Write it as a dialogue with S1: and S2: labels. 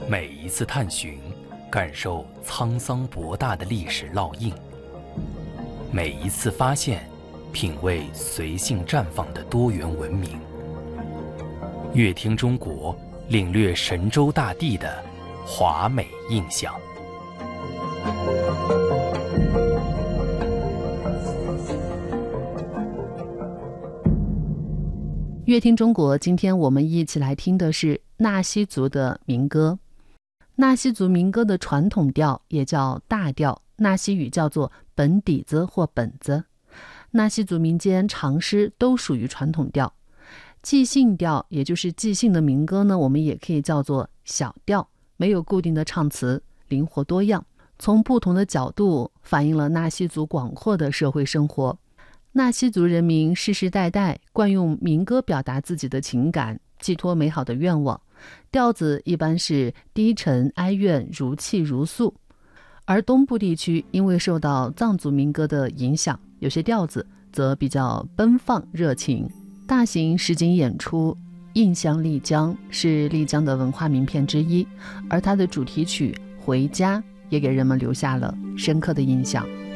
S1: 每一次探寻，感受沧桑博大的历史烙印；每一次发现，品味随性绽放的多元文明。乐听中国，领略神州大地的华美印象。
S2: 乐听中国，今天我们一起来听的是纳西族的民歌。纳西族民歌的传统调也叫大调，纳西语叫做本底子或本子。纳西族民间长诗都属于传统调。即兴调，也就是即兴的民歌呢，我们也可以叫做小调，没有固定的唱词，灵活多样，从不同的角度反映了纳西族广阔的社会生活。纳西族人民世世代代惯用民歌表达自己的情感，寄托美好的愿望，调子一般是低沉哀怨，如泣如诉。而东部地区因为受到藏族民歌的影响，有些调子则比较奔放热情。大型实景演出《印象丽江》是丽江的文化名片之一，而它的主题曲《回家》也给人们留下了深刻的印象。